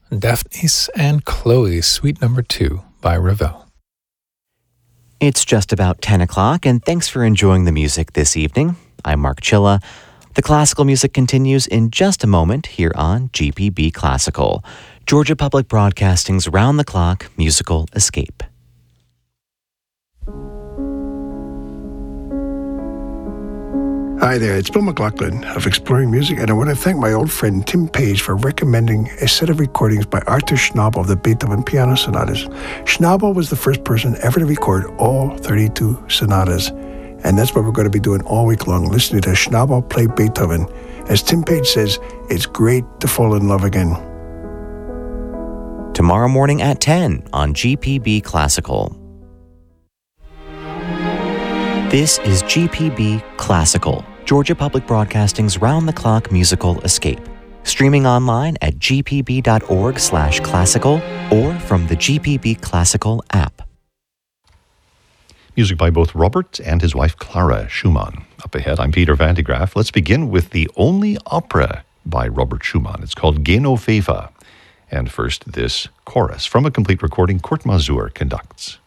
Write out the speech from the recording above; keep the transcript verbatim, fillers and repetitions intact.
Daphnis and Chloe, Suite Number two by Ravel. It's just about ten o'clock, and thanks for enjoying the music this evening. I'm Mark Chilla. The classical music continues in just a moment here on G P B Classical, Georgia Public Broadcasting's round-the-clock musical escape. Hi there, it's Bill McLaughlin of Exploring Music, and I want to thank my old friend Tim Page for recommending a set of recordings by Arthur Schnabel of the Beethoven Piano Sonatas. Schnabel was the first person ever to record all thirty-two sonatas, and that's what we're going to be doing all week long, listening to Schnabel play Beethoven. As Tim Page says, it's great to fall in love again. Tomorrow morning at ten on G P B Classical. This is G P B Classical, Georgia Public Broadcasting's round-the-clock musical escape. Streaming online at g p b dot org slash classical or from the G P B Classical app. Music by both Robert and his wife Clara Schumann. Up ahead, I'm Peter Van de Graaf. Let's begin with the only opera by Robert Schumann. It's called Genoveva. And first, this chorus from a complete recording Kurt Masur conducts.